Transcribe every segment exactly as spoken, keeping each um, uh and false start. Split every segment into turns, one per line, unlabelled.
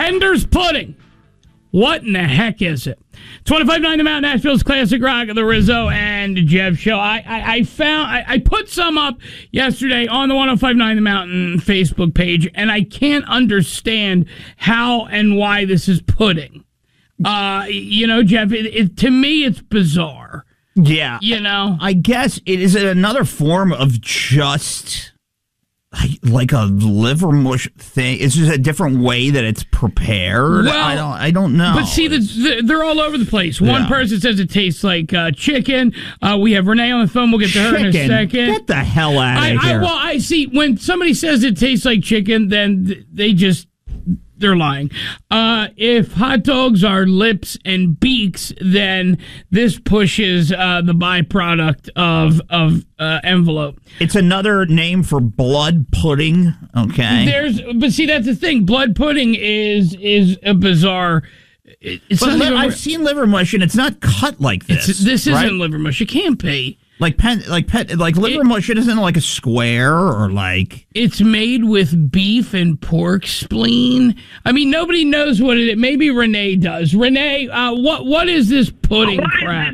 Pender's Pudding. What in the heck is it? twenty-five nine The Mountain, Nashville's Classic Rock of the Rizzo and Jeff Show. I, I, I found I, I put some up yesterday on the one oh five nine The Mountain Facebook page, and I can't understand how and why this is pudding. Uh, you know, Jeff, it, it, to me, it's bizarre.
Yeah.
You know?
I guess it is another form of just... like a liver mush thing. It's just a different way that it's prepared.
Well,
I don't. I don't know.
But see, the, the, they're all over the place. One
Yeah.
person says it tastes like uh, chicken. Uh, we have Renee on the phone. We'll get to her in a
Chicken?
second.
Get the hell out of
I,
here.
I, well, I see. When somebody says it tastes like chicken, then th- they just they're lying. Uh, if hot dogs are lips and beaks, then this pushes uh, the byproduct of of uh, envelope.
It's another name for blood pudding. Okay.
There's, but see, that's the thing. Blood pudding is is a bizarre. it- It's
But
not
li-
even-
I've seen liver mush, and it's not cut like this.
it's, this
right?
isn't liver mush. It can't be.
like pen, like pet, like liver
It-
mush. It isn't like a square or like.
It's made with beef and pork spleen. I mean, nobody knows what it is. Maybe Renee does. Renee, uh, what what is this pudding crap?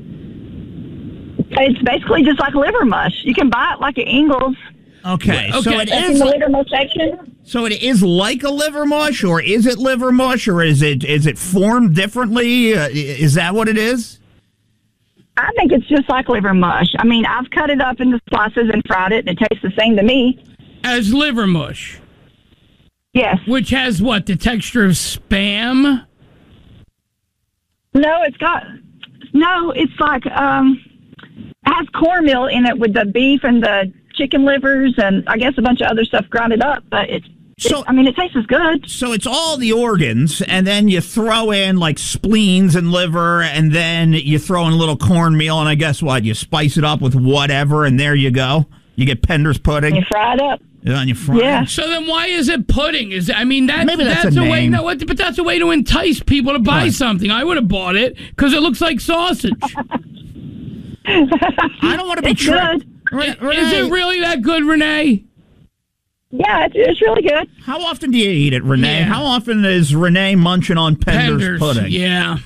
It's basically just like liver mush. You can buy it like at Ingles.
Okay,
Okay,
so it
That's in
is.
the liver mush section.
So it is like a liver mush, or is it liver mush, or is it is it formed differently? Uh, is that what it is?
I think it's just like liver mush. I mean, I've cut it up into slices and fried it, and it tastes the same to me.
As liver mush,
Yes.
which has what, the texture of Spam?
No, it's got no. It's like um, it has cornmeal in it with the beef and the chicken livers, and I guess a bunch of other stuff grounded up. But it's.
So-
it, I mean, it tastes as good.
So it's all the organs, and then you throw in like spleens and liver, and then you throw in a little cornmeal, and I guess what? You spice it up with whatever, and there you go. You get Pender's pudding.
You fry it up.
Yeah, and you fry
Yeah.
it.
So then why is it pudding? Is I mean that's
Maybe that's a
way
name.
no, what- but that's a way to entice people to buy
Right.
something. I would have bought it because it looks like sausage.
I don't want to be
It's
tricked.
good.
Re-
Is it
Renee,
really that good, Renee?
Yeah, it's, it's really good.
How often do you eat it, Renee?
Yeah.
How often is Renee munching on Pender's,
Penders,
pudding?
yeah.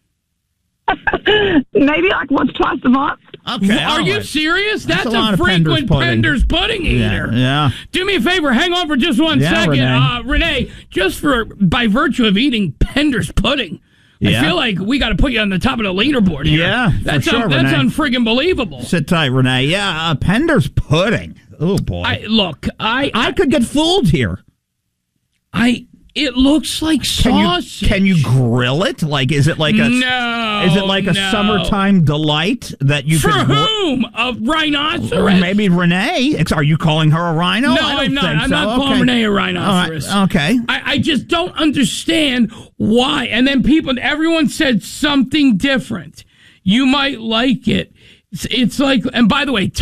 Maybe like once, twice a month.
Okay.
Are
all
you
right.
serious?
That's
That's,
a lot
a
of
frequent
Pender's pudding.
Pender's pudding eater.
Yeah, yeah.
Do me a favor, hang on for just one
Yeah,
second,
Renee.
Uh, Renee. Just for by virtue of eating Pender's pudding,
Yeah.
I feel like we got to put you on the top of the leaderboard here.
Yeah, for
that's
sure,
un- that's
Renee.
unfriggin' believable.
Sit tight, Renee. Yeah, uh, Pender's pudding. Oh boy.
I look, I,
I could get fooled here.
I. It looks like
Can you
sausage.
can you grill it? Like, is it like a
No.
is it like a
no.
summertime delight that you
For
can gr-
whom? A
or
rhinoceros?
maybe Renee? Ex- Are you calling her a rhino?
No,
I don't
I'm not.
think
I'm
so.
not calling
Okay.
Renee a
All right,
rhinoceros.
okay.
I, I just don't understand why. And then people, everyone said something different. You might like it. It's, it's like, and by the way,